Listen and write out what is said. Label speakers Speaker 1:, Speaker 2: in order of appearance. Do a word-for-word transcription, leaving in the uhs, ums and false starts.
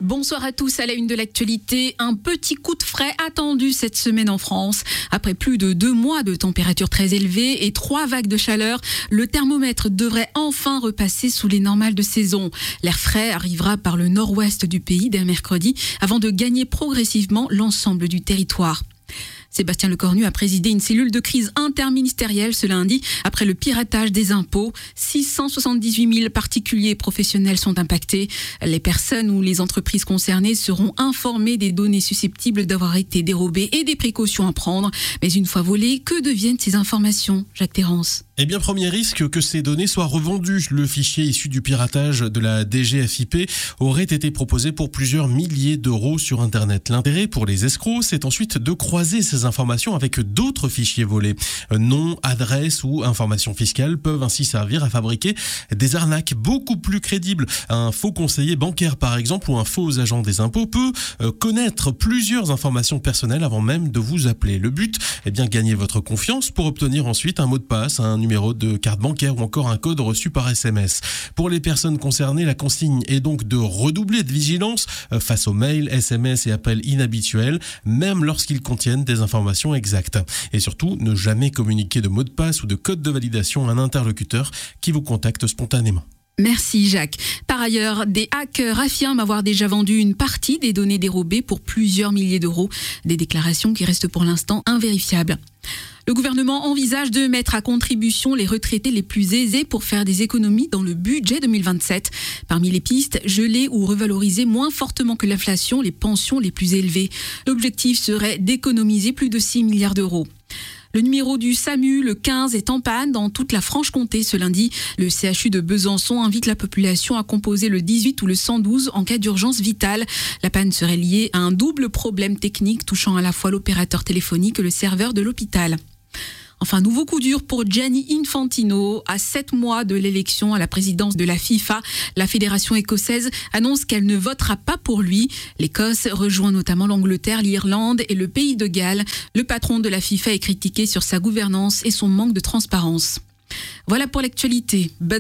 Speaker 1: Bonsoir à tous, à la une de l'actualité. Un petit coup de frais attendu cette semaine en France. Après plus de deux mois de température très élevée et trois vagues de chaleur, le thermomètre devrait enfin repasser sous les normales de saison. L'air frais arrivera par le nord-ouest du pays dès mercredi avant de gagner progressivement l'ensemble du territoire. Sébastien Lecornu a présidé une cellule de crise interministérielle ce lundi après le piratage des impôts. six cent soixante-dix-huit mille particuliers et professionnels sont impactés. Les personnes ou les entreprises concernées seront informées des données susceptibles d'avoir été dérobées et des précautions à prendre. Mais une fois volées, que deviennent ces informations, Jacques Terrance ?
Speaker 2: Eh bien, premier risque que ces données soient revendues. Le fichier issu du piratage de la D G F I P aurait été proposé pour plusieurs milliers d'euros sur Internet. L'intérêt pour les escrocs, c'est ensuite de croiser ces informations avec d'autres fichiers volés. Nom, adresse ou informations fiscales peuvent ainsi servir à fabriquer des arnaques beaucoup plus crédibles. Un faux conseiller bancaire, par exemple, ou un faux agent des impôts peut connaître plusieurs informations personnelles avant même de vous appeler. Le but, eh bien, gagner votre confiance pour obtenir ensuite un mot de passe, un numéro de carte bancaire ou encore un code reçu par S M S. Pour les personnes concernées, la consigne est donc de redoubler de vigilance face aux mails, S M S et appels inhabituels, même lorsqu'ils contiennent des informations exactes. Et surtout, ne jamais communiquer de mot de passe ou de code de validation à un interlocuteur qui vous contacte spontanément.
Speaker 1: Merci Jacques. Par ailleurs, des hackers affirment avoir déjà vendu une partie des données dérobées pour plusieurs milliers d'euros. Des déclarations qui restent pour l'instant invérifiables. Le gouvernement envisage de mettre à contribution les retraités les plus aisés pour faire des économies dans le budget deux mille vingt-sept. Parmi les pistes, geler ou revaloriser moins fortement que l'inflation les pensions les plus élevées. L'objectif serait d'économiser plus de six milliards d'euros. Le numéro du SAMU, le quinze, est en panne dans toute la Franche-Comté ce lundi. Le C H U de Besançon invite la population à composer le dix-huit ou le cent douze en cas d'urgence vitale. La panne serait liée à un double problème technique touchant à la fois l'opérateur téléphonique et le serveur de l'hôpital. Enfin, nouveau coup dur pour Gianni Infantino. À sept mois de l'élection à la présidence de la FIFA, la fédération écossaise annonce qu'elle ne votera pas pour lui. L'Écosse rejoint notamment l'Angleterre, l'Irlande et le pays de Galles. Le patron de la FIFA est critiqué sur sa gouvernance et son manque de transparence. Voilà pour l'actualité. Bonne